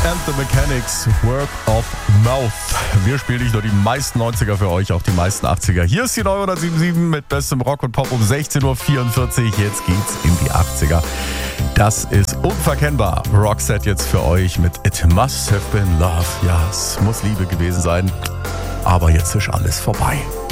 and the Mechanics, Word of Mouth. Wir spielen nicht nur die meisten 90er für euch, auch die meisten 80er. Hier ist die 977 mit bestem Rock und Pop um 16.44 Uhr. Jetzt geht's in die 80er. Das ist unverkennbar. Roxette jetzt für euch mit It Must Have Been Love. Ja, es muss Liebe gewesen sein, aber jetzt ist alles vorbei.